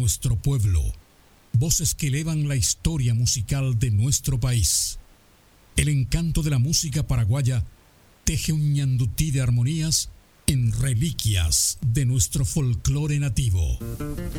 nuestro pueblo, voces que elevan la historia musical de nuestro país. El encanto de la música paraguaya teje un ñandutí de armonías en reliquias de nuestro folclore nativo.